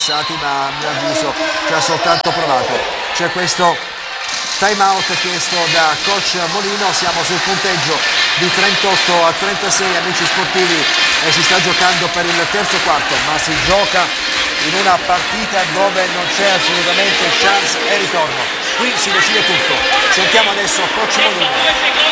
ma a mio avviso ci ha soltanto provato. C'è questo time out chiesto da coach Molino, siamo sul punteggio di 38-36 amici sportivi e si sta giocando per il terzo quarto, ma si gioca in una partita dove non c'è assolutamente chance e ritorno. Qui si decide tutto. Sentiamo adesso coach Molino.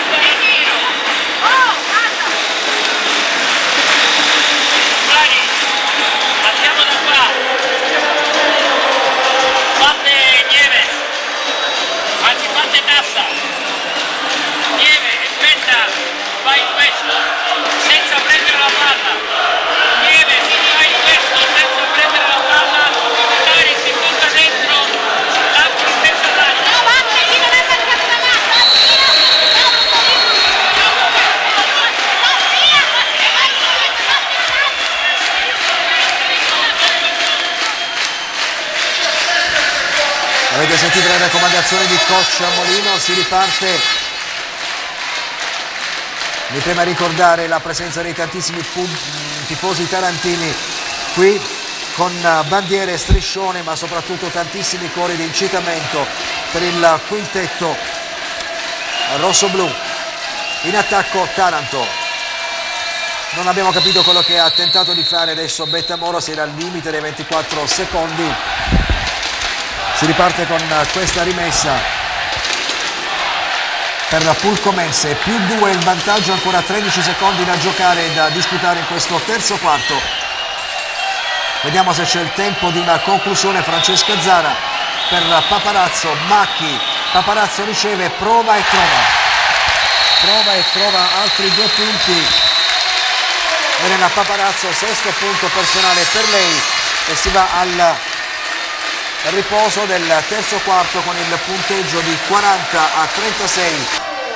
Fai questo senza prendere la palla, Nieve, fai questo senza prendere la palla, magari si butta dentro l'angolo senza danno. No, basta, chi non è marcato da Avete sentito le raccomandazioni di coach Molino, si riparte. Mi preme ricordare la presenza dei tantissimi tifosi tarantini qui con bandiere, striscione, ma soprattutto tantissimi cori di incitamento per il quintetto rosso-blu. In attacco Taranto. Non abbiamo capito quello che ha tentato di fare adesso Bettamoro, si era al limite dei 24 secondi. Si riparte con questa rimessa per la Pulcomense, più 2 il vantaggio, ancora 13 secondi da giocare e da disputare in questo terzo quarto. Vediamo se c'è il tempo di una conclusione. Francesca Zara per Paparazzo, Macchi, Paparazzo riceve, prova e trova altri 2 punti. Elena Paparazzo, sesto punto personale per lei e si va al riposo del terzo quarto con il punteggio di 40-36.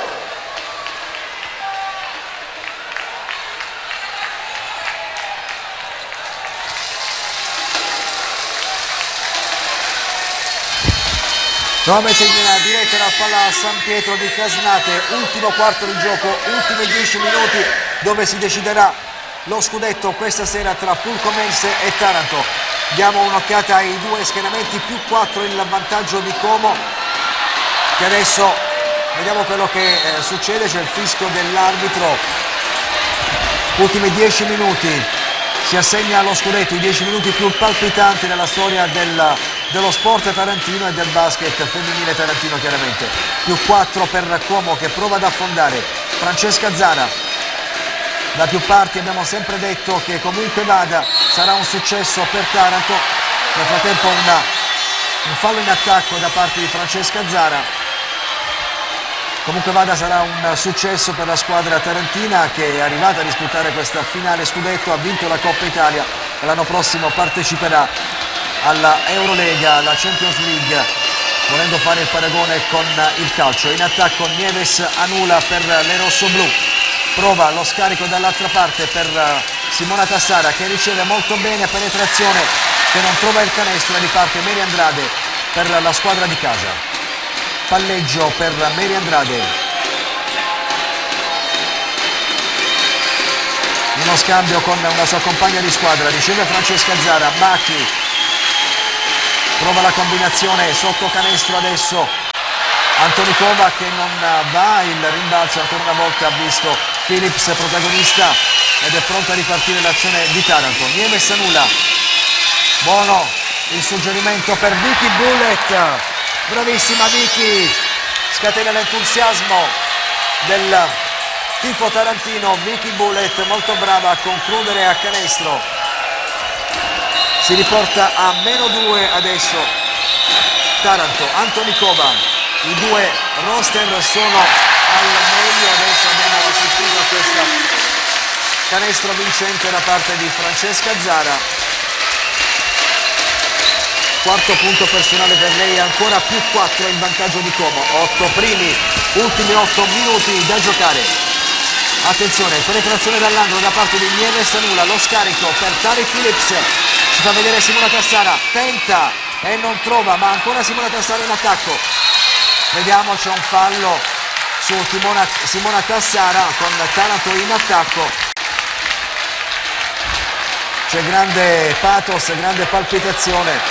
Nuovamente in diretta dal Palla San Pietro di Casnate, ultimo quarto di gioco, ultimi 10 minuti dove si deciderà lo scudetto questa sera tra Pulcomense e Taranto. Diamo un'occhiata ai 2 schieramenti, più 4 il vantaggio di Como, che adesso vediamo quello che succede, c'è il fischio dell'arbitro. Ultimi 10 minuti, si assegna lo scudetto, i 10 minuti più palpitanti nella storia dello sport tarantino e del basket femminile tarantino chiaramente. Più 4 per Como che prova ad affondare. Francesca Zara. Da più parti abbiamo sempre detto che comunque vada sarà un successo per Taranto. Nel frattempo un fallo in attacco da parte di Francesca Zara. Comunque vada sarà un successo per la squadra tarantina che è arrivata a disputare questa finale scudetto, ha vinto la Coppa Italia e l'anno prossimo parteciperà alla Eurolega, alla Champions League, volendo fare il paragone con il calcio. In attacco Nieves Anula per le rossoblù. Prova lo scarico dall'altra parte per Simona Tassara che riceve molto bene, penetrazione che non trova il canestro, e riparte Mary Andrade per la squadra di casa. Palleggio per Mary Andrade. Uno scambio con una sua compagna di squadra, riceve Francesca Zara, Macchi prova la combinazione sotto canestro adesso. Antonikova che non va, il rimbalzo ancora una volta ha visto Phillips protagonista ed è pronta a ripartire l'azione di Taranto. Nieves Anula, buono il suggerimento per Vicky Bullet, bravissima Vicky, scatena l'entusiasmo del tifo tarantino. Vicky Bullet molto brava a concludere a canestro, si riporta a -2 adesso Taranto. Antonikova, i 2 roster sono al meglio, adesso abbiamo assistito a questo canestro vincente da parte di Francesca Zara. Quarto punto personale per lei, ancora più 4 in vantaggio di Como. 8 primi, ultimi 8 minuti da giocare. Attenzione, penetrazione dall'angolo da parte di Nieves Anula, lo scarico per Tari Phillips, ci fa vedere Simona Tassara, tenta e non trova, ma ancora Simona Tassara in attacco. Vediamo, c'è un fallo su Simona Tassara con Taranto in attacco. c'è grande pathos, grande palpitazione